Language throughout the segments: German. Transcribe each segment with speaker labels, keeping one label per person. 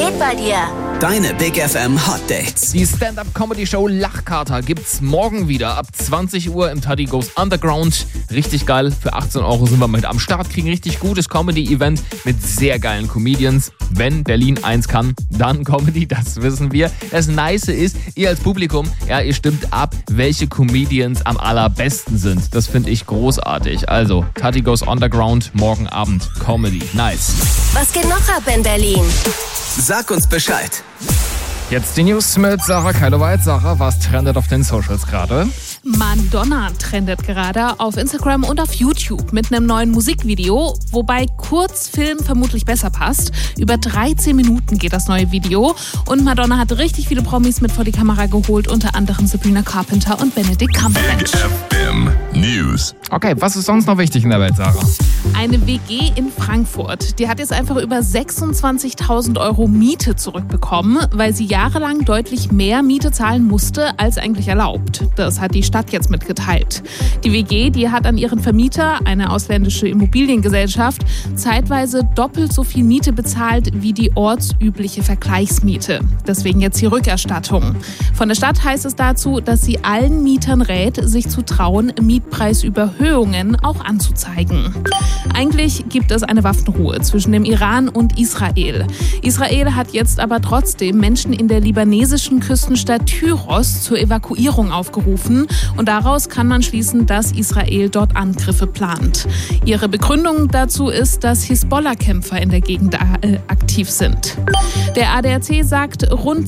Speaker 1: geht bei dir?
Speaker 2: Deine Big FM Hot Dates.
Speaker 3: Die Stand-Up-Comedy-Show Lachkater gibt's morgen wieder ab 20 Uhr im Tati Goes Underground. Richtig geil. Für 18 € sind wir mit am Start, kriegen richtig gutes Comedy-Event mit sehr geilen Comedians. Wenn Berlin eins kann, dann Comedy, das wissen wir. Das Nice ist, ihr als Publikum, ja, ihr stimmt ab, welche Comedians am allerbesten sind. Das finde ich großartig. Also, Tati Goes Underground, morgen Abend Comedy. Nice.
Speaker 1: Was geht noch ab in Berlin?
Speaker 2: Sag uns Bescheid.
Speaker 3: Jetzt die News mit Sarah Keiloweit. Sarah, was trendet auf den Socials gerade?
Speaker 4: Madonna trendet gerade auf Instagram und auf YouTube mit einem neuen Musikvideo, wobei Kurzfilm vermutlich besser passt. Über 13 Minuten geht das neue Video und Madonna hat richtig viele Promis mit vor die Kamera geholt, unter anderem Sabrina Carpenter und Benedict Cumberbatch.
Speaker 5: FM News.
Speaker 3: Okay, was ist sonst noch wichtig in der Welt, Sarah?
Speaker 4: Eine WG in Frankfurt, die hat jetzt einfach über 26.000 € Miete zurückbekommen, weil sie jahrelang deutlich mehr Miete zahlen musste, als eigentlich erlaubt. Das hat die Stadt jetzt mitgeteilt. Die WG, die hat an ihren Vermieter, eine ausländische Immobiliengesellschaft, zeitweise doppelt so viel Miete bezahlt wie die ortsübliche Vergleichsmiete. Deswegen jetzt die Rückerstattung. Von der Stadt heißt es dazu, dass sie allen Mietern rät, sich zu trauen, Mietpreisüberhöhungen auch anzuzeigen. Eigentlich gibt es eine Waffenruhe zwischen dem Iran und Israel. Israel hat jetzt aber trotzdem Menschen in der libanesischen Küstenstadt Tyros zur Evakuierung aufgerufen und daraus kann man schließen, dass Israel dort Angriffe plant. Ihre Begründung dazu ist, dass Hisbollah-Kämpfer in der Gegend aktiv sind. Der ADAC sagt, rund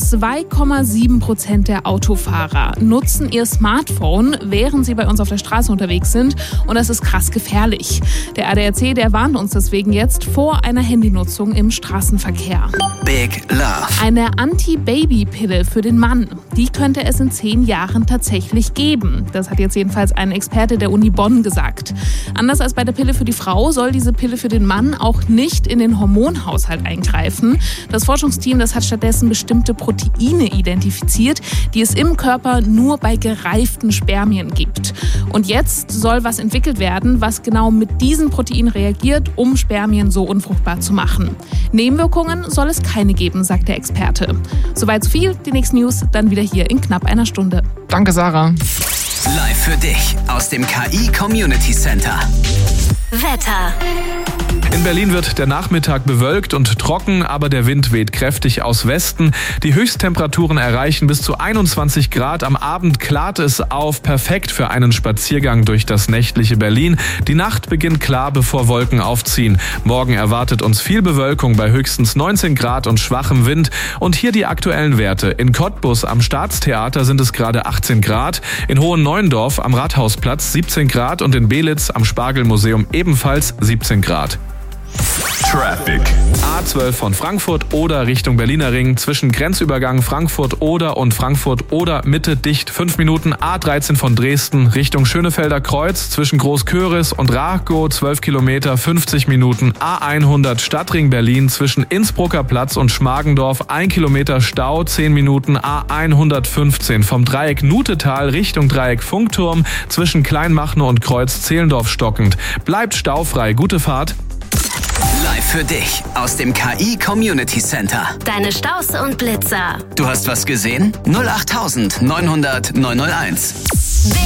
Speaker 4: 2,7% der Autofahrer nutzen ihr Smartphone, während sie bei uns auf der Straße unterwegs sind und das ist krass gefährlich. Der ADAC, der warnt uns deswegen jetzt vor einer Handynutzung im Straßenverkehr.
Speaker 2: Big Love.
Speaker 4: Eine Anti-Baby-Pille für den Mann, die könnte es in 10 Jahren tatsächlich geben. Das hat jetzt jedenfalls ein Experte der Uni Bonn gesagt. Anders als bei der Pille für die Frau soll diese Pille für den Mann auch nicht in den Hormonhaushalt eingreifen. Das Forschungsteam, das hat stattdessen bestimmte Proteine identifiziert, die es im Körper nur bei gereiften Spermien gibt. Und jetzt soll was entwickelt werden, was genau mit diesen Proteinen reagiert, um Spermien so unfruchtbar zu machen. Nebenwirkungen soll es keine geben, sagt der Experte. Soweit so viel, die nächsten News dann wieder hier in knapp einer Stunde.
Speaker 3: Danke, Sarah.
Speaker 2: Live für dich aus dem KI Community Center.
Speaker 1: Wetter.
Speaker 5: In Berlin wird der Nachmittag bewölkt und trocken, aber der Wind weht kräftig aus Westen. Die Höchsttemperaturen erreichen bis zu 21 Grad. Am Abend klart es auf, perfekt für einen Spaziergang durch das nächtliche Berlin. Die Nacht beginnt klar, bevor Wolken aufziehen. Morgen erwartet uns viel Bewölkung bei höchstens 19 Grad und schwachem Wind. Und hier die aktuellen Werte. In Cottbus am Staatstheater sind es gerade 18 Grad, in Hohenneuendorf am Rathausplatz 17 Grad und in Belitz am Spargelmuseum ebenfalls 17 Grad.
Speaker 6: Traffic.
Speaker 5: A12 von Frankfurt oder Richtung Berliner Ring zwischen Grenzübergang Frankfurt Oder und Frankfurt Oder Mitte dicht 5 Minuten. A13 von Dresden Richtung Schönefelder Kreuz zwischen Großköris und Rakow 12 Kilometer 50 Minuten. A100 Stadtring Berlin zwischen Innsbrucker Platz und Schmargendorf 1 Kilometer Stau 10 Minuten. A115 vom Dreieck Nutetal Richtung Dreieck Funkturm zwischen Kleinmachnow und Kreuz Zehlendorf stockend. Bleibt staufrei, gute Fahrt.
Speaker 2: Live für dich aus dem KI Community Center.
Speaker 1: Deine Staus und Blitzer.
Speaker 2: Du hast was gesehen? 08900 901.